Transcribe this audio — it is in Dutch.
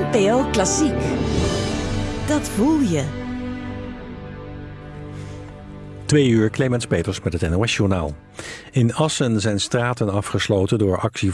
NPO Klassiek. Dat voel je. 2 uur, Clemens Peters met het NOS-journaal. In Assen zijn straten afgesloten door actie